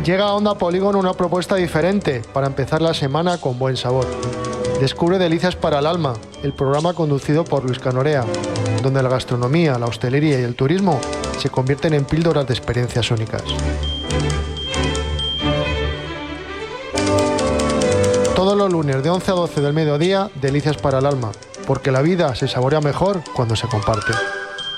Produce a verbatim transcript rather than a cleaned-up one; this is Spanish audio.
Llega a Onda Polígono una propuesta diferente para empezar la semana con buen sabor. Descubre Delicias para el Alma, el programa conducido por Luis Canorea, donde la gastronomía, la hostelería y el turismo se convierten en píldoras de experiencias únicas. Todos los lunes de once a doce del mediodía, Delicias para el Alma, porque la vida se saborea mejor cuando se comparte.